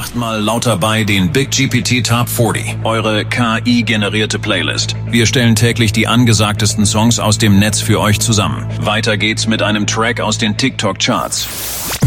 Macht mal lauter bei den Big GPT Top 40, eure KI-generierte Playlist. Wir stellen täglich die angesagtesten Songs aus dem Netz für euch zusammen. Weiter geht's mit einem Track aus den TikTok-Charts.